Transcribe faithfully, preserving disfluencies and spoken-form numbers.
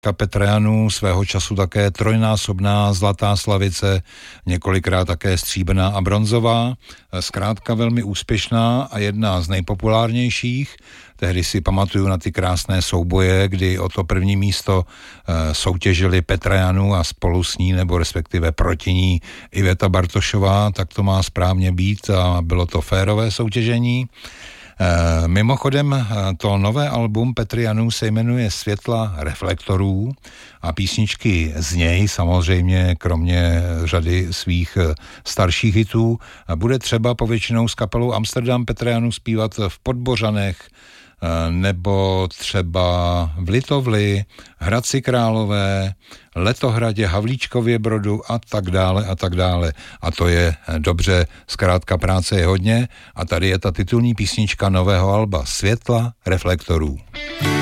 Petrajanů, svého času také trojnásobná zlatá slavice, několikrát také stříbrná a bronzová, zkrátka velmi úspěšná a jedna z nejpopulárnějších. Tehdy si pamatuju na ty krásné souboje, kdy o to první místo e, soutěžili Petrajanů a spolu s ní, nebo respektive proti ní Iveta Bartošová, tak to má správně být a bylo to férové soutěžení. E, mimochodem to nové album Petrajanů se jmenuje Světla reflektorů a písničky z něj samozřejmě kromě řady svých starších hitů bude třeba povětšinou s kapelou Amsterdam Petrajanů zpívat v Podbořanech nebo třeba v Litovli, Hradci Králové, Letohradě, Havlíčkově Brodu a tak dále a tak dále. A to je dobře, zkrátka práce je hodně a tady je ta titulní písnička nového alba Světla reflektorů.